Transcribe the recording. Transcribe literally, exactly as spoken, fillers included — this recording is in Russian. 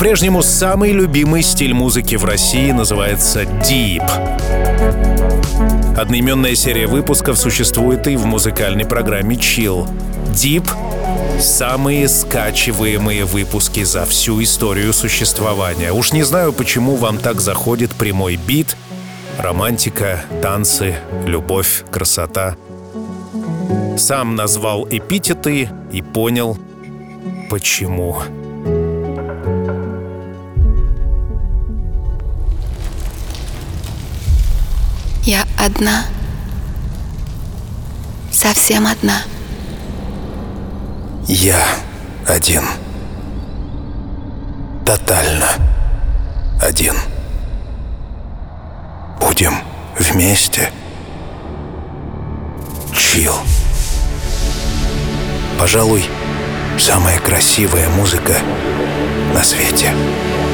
По-прежнему самый любимый стиль музыки в России называется Deep. Одноименная серия выпусков существует и в музыкальной программе Chill. Deep — самые скачиваемые выпуски за всю историю существования. Уж не знаю, почему вам так заходит прямой бит, романтика, танцы, любовь, красота. Сам назвал эпитеты и понял, почему. Я одна, совсем одна. Я один. Тотально один. Будем вместе. Chill. Пожалуй, самая красивая музыка на свете.